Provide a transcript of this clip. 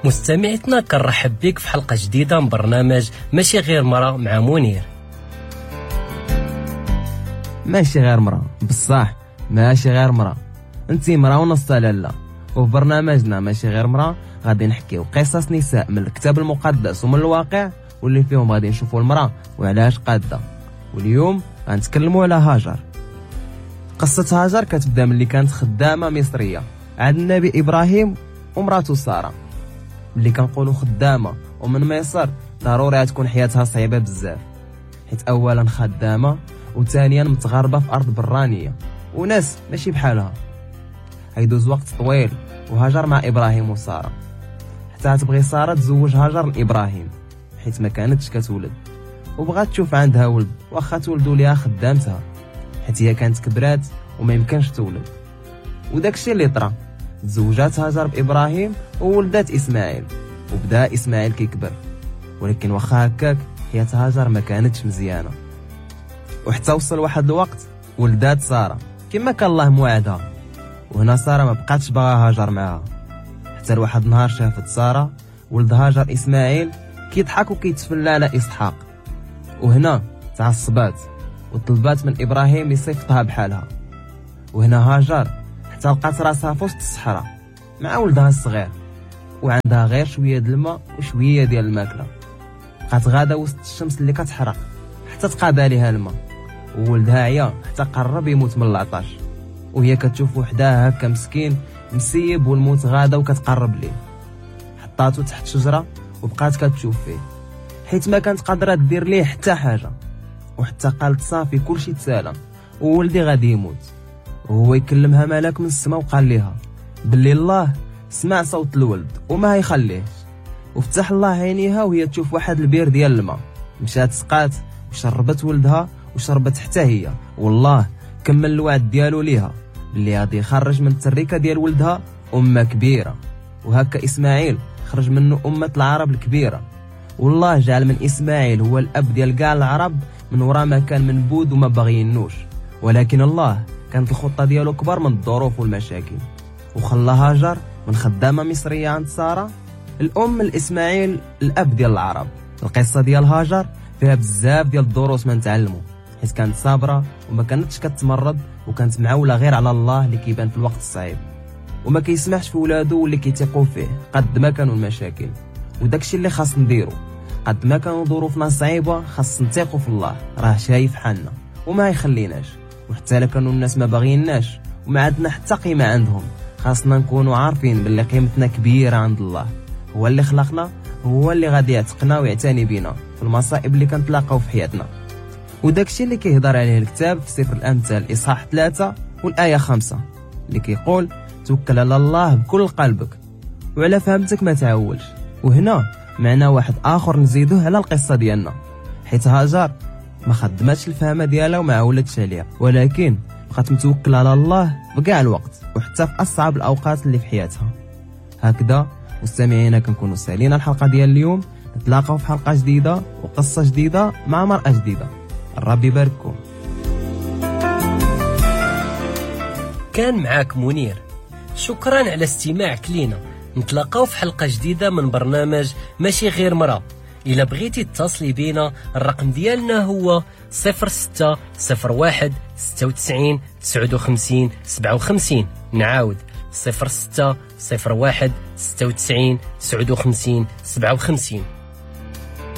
مستمعتنا كنرحب بك في حلقة جديدة من برنامج ماشي غير مرة مع منير. ماشي غير مرة بصح ماشي غير مرة، انتي مرة ونص لالا. وفي برنامجنا ماشي غير مرة غادي نحكيو قصص نساء من الكتاب المقدس ومن الواقع، واللي فيهم غادي نشوفوا المرأة وعلاش قادة. واليوم غنتكلموا على هاجر. قصة هاجر كتبدا ملي كانت خدامة مصرية عند النبي إبراهيم ومراته سارة. ملي كنقولوا خدامة ومن مصر ضروري تكون حياتها صعيبة بزاف، حيت أولا خدامة وثانيا متغربة في أرض برانية وناس ماشي بحالها. هيدوز وقت طويل وهاجر مع إبراهيم وسارة، حتى تبغي سارة تزوج هاجر من إبراهيم حيت ما كانتش كتولد، وبغات تشوف عندها ولد واخا تولدوا ليها خدامتها، حيت هي كانت كبرات وما يمكنش تولد. وداكشي اللي طرا، تزوجات هاجر بإبراهيم وولدات إسماعيل، وبدا إسماعيل كيكبر. ولكن واخا هكاك حياة هاجر ما كانتش مزيانة، وحتى وصل واحد الوقت ولدات سارة كما كان الله موعدها. وهنا سارة ما بقاتش باغا هاجر معها، حتى لواحد النهار شافت سارة ولد هاجر إسماعيل كيضحك وكيتفلى على إسحاق. وهنا تعصبات وطلبات من إبراهيم يصيفطها بحالها. وهنا هاجر حتى لقات راسها في وسط الصحراء مع ولدها الصغير، وعندها غير شويه د الماء وشويه ديال الماكله. بقات غاده وسط الشمس اللي كتحرق حتى تقاد ليها الماء، وولدها عيا حتى قرب يموت من العطش، وهي كتشوف وحدها هكا مسكين مسيب والموت غاده وكتقرب ليه. حطاتو تحت شجره وبقات كتشوف فيه، حيت ما كانت قادره دير ليه حتى حاجه. وحتى قالت صافي كلشي تسالى وولدي غادي يموت. وهو يكلمها ملاك من السماء وقال لها باللي الله سمع صوت الولد وما هيخليهش. وفتح الله عينيها وهي تشوف واحد البير ديال الماء، مشات سقات وشربت ولدها وشربت حتى هي. والله كمل الوعد ديالو ليها باللي غادي يخرج من التريكه ديال ولدها امه كبيره. وهكا اسماعيل خرج منه امه العرب الكبيره. والله جعل من اسماعيل هو الاب ديال كاع العرب من وراء ما كان منبود وما باغيينوش. ولكن الله كانت الخطه ديالو كبر من الظروف والمشاكل، وخلى هاجر من خدامه مصريه عند ساره الام لاسماعيل الاب ديال العرب. القصه ديال هاجر فيها بزاف ديال الدروس ما نتعلموا، حيت كانت صابره وما كانتش كتمرض، وكانت معوله غير على الله اللي كيبان في الوقت الصعيب، وما كيسمحش في ولادو واللي كيتيقوا فيه قد ما كانوا المشاكل. وداكشي اللي خاص نديرو قد ما كانوا ظروفنا صعيبه، خاص نثيقوا في الله، راه شايف حالنا وما يخليناش. وحتى الا كانوا الناس ما باغييناش وما عندنا حتى قيمه عندهم، خاصنا نكونوا عارفين باللي قيمتنا كبيره عند الله. هو اللي خلقنا، هو اللي غادي يعتقنا ويعتني بينا في المصائب اللي كنتلاقاو في حياتنا. وداكشي اللي كيهضر عليه الكتاب في سفر الامثال اصحاح 3 والايه 5 اللي كيقول توكل على الله بكل قلبك وعلى فهمتك ما تعولش. وهنا معنى واحد اخر نزيدوه على القصه ديالنا، حيت هاجر ما خدماتش الفهمه ديالها وما عولتش عليها، ولكن بقات متوكل على الله بكاع الوقت وحتى في اصعب الاوقات اللي في حياتها. هكذا مستمعينا كنكونوا سالينا الحلقه ديال اليوم. نتلاقاو في حلقه جديده وقصه جديده مع مرأة جديده. الرب يبارككم. كان معاك منير، شكرا على استماعك لينا. نتلاقاو في حلقة جديدة من برنامج ماشي غير مرة. إلا بغيتي تتصلي بينا الرقم ديالنا هو 0601 96 59 57. نعاود 0601 96 59 57.